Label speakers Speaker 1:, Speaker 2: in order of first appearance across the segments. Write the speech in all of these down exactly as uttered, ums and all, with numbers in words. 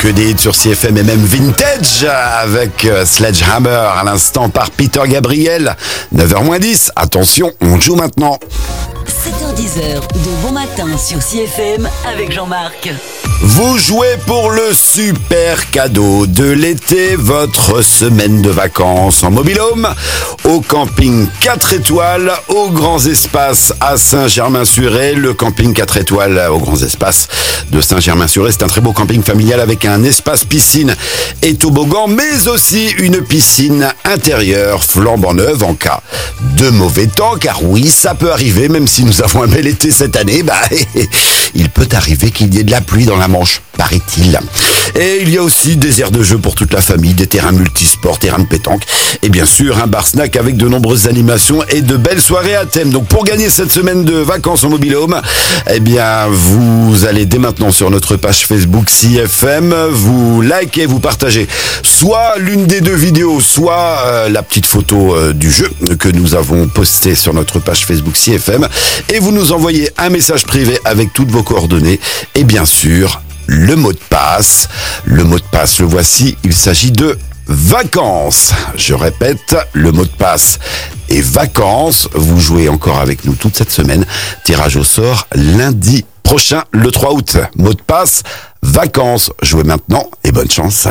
Speaker 1: Que des hits sur C F M et même vintage avec Sledgehammer à l'instant par Peter Gabriel. neuf heures moins dix, attention, on joue maintenant.
Speaker 2: sept heures dix de Bon Matin sur C F M avec Jean-Marc.
Speaker 1: Vous jouez pour le super cadeau de l'été, votre semaine de vacances en mobil-home, au camping quatre étoiles, aux grands espaces à Saint-Germain-sur-Aie. Le camping quatre étoiles aux grands espaces de Saint-Germain-sur-Aie, c'est un très beau camping familial avec un espace piscine et toboggan, mais aussi une piscine intérieure flambant neuve en cas de mauvais temps, car oui, ça peut arriver, même si nous avons un bel été cette année, bah, il peut arriver qu'il y ait de la pluie dans la Manche, paraît-il. Et il y a aussi des aires de jeu pour toute la famille, des terrains multisports, terrains de pétanque, et bien sûr un bar-snack avec de nombreuses animations et de belles soirées à thème. Donc pour gagner cette semaine de vacances en mobil-home, eh bien vous allez dès maintenant sur notre page Facebook C F M, vous likez, vous partagez soit l'une des deux vidéos, soit euh, la petite photo euh, du jeu que nous avons posté sur notre page Facebook C F M, et vous nous envoyez un message privé avec toutes vos coordonnées et bien sûr le mot de passe. Le mot de passe, le voici, il s'agit de vacances. Je répète, le mot de passe est vacances. Vous jouez encore avec nous toute cette semaine. Tirage au sort lundi prochain, le trois août. Mot de passe, vacances. Jouez maintenant et bonne chance.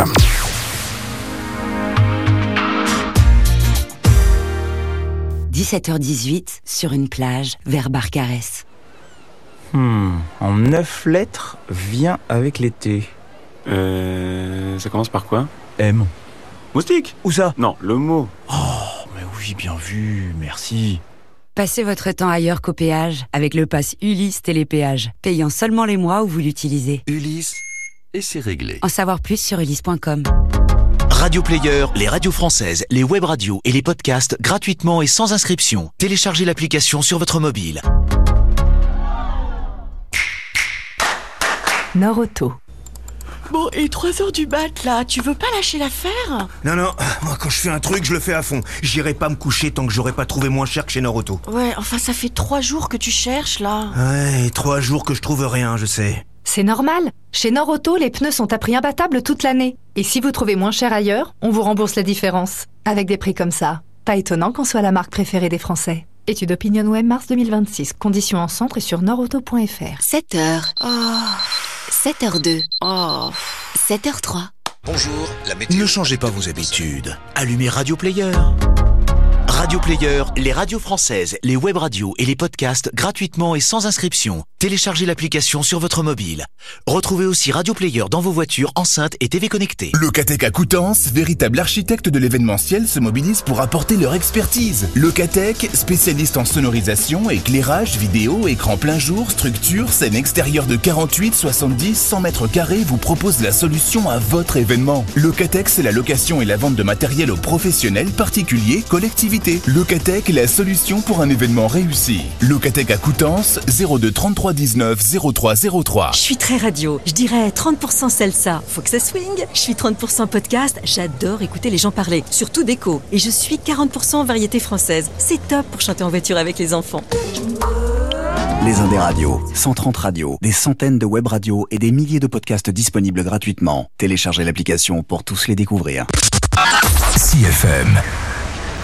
Speaker 2: dix-sept heures dix-huit sur une plage vers Barcarès.
Speaker 3: Hmm, en neuf lettres, vient avec l'été.
Speaker 4: Euh... Ça commence par quoi?
Speaker 3: M.
Speaker 4: Moustique?
Speaker 3: Où ça?
Speaker 4: Non, le mot.
Speaker 3: Oh, mais oui, bien vu, merci.
Speaker 2: Passez votre temps ailleurs qu'au péage avec le pass Ulysse Télépéage, payant seulement les mois où vous l'utilisez.
Speaker 5: Ulysse, et c'est réglé.
Speaker 2: En savoir plus sur ulysse point com.
Speaker 6: Radio Player, les radios françaises, les web radios et les podcasts gratuitement et sans inscription. Téléchargez l'application sur votre mobile.
Speaker 7: Nord-Auto.
Speaker 8: Bon, et trois heures du mat, là, tu veux pas lâcher l'affaire?
Speaker 9: Non, non, moi quand je fais un truc, je le fais à fond. J'irai pas me coucher tant que j'aurai pas trouvé moins cher que chez Nord-Auto.
Speaker 8: Ouais, enfin ça fait trois jours que tu cherches, là.
Speaker 9: Ouais, et trois jours que je trouve rien, je sais.
Speaker 7: C'est normal. Chez Nord-Auto, les pneus sont à prix imbattable toute l'année. Et si vous trouvez moins cher ailleurs, on vous rembourse la différence. Avec des prix comme ça, pas étonnant qu'on soit la marque préférée des Français. Étude OpinionWay mars deux mille vingt-six. Conditions en centre et sur nordauto point f r.
Speaker 10: sept heures.
Speaker 8: Oh.
Speaker 10: sept heures deux.
Speaker 8: Oh.
Speaker 10: sept heures trois.
Speaker 6: Bonjour, la météo. Ne changez pas vos habitudes. Allumez Radio Player. Radio Player, les radios françaises, les web radios et les podcasts gratuitement et sans inscription. Téléchargez l'application sur votre mobile. Retrouvez aussi Radio Player dans vos voitures, enceintes et T V connectées.
Speaker 11: Locatec à Coutances, véritable architecte de l'événementiel, se mobilise pour apporter leur expertise. Locatec, spécialiste en sonorisation, éclairage, vidéo, écran plein jour, structure, scène extérieure de quarante-huit, soixante-dix, cent mètres carrés, vous propose la solution à votre événement. Locatec, c'est la location et la vente de matériel aux professionnels, particuliers, collectivités. Locatec, la solution pour un événement réussi. Locatec à Coutances, zéro deux trente-trois dix-neuf zéro trois zéro trois.
Speaker 12: Je suis très radio, je dirais trente pour cent salsa, faut que ça swing. Je suis trente pour cent podcast, j'adore écouter les gens parler, surtout déco. Et je suis quarante pour cent variété française, c'est top pour chanter en voiture avec les enfants.
Speaker 13: Les Indés Radios, cent trente radios, des centaines de web radios et des milliers de podcasts disponibles gratuitement. Téléchargez l'application pour tous les découvrir.
Speaker 11: C F M.